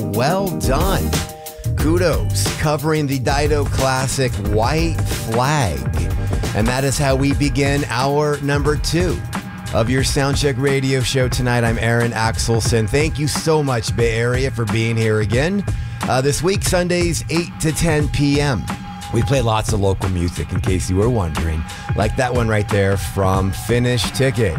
Well done. Kudos, covering the Dido classic White Flag. And that is how we begin hour number 2 of your Soundcheck radio show tonight. I'm Aaron Axelson. Thank you so much, Bay Area, for being here again. This week, Sundays, 8 to 10 p.m. We play lots of local music, in case you were wondering, like that one right there from Finish Ticket.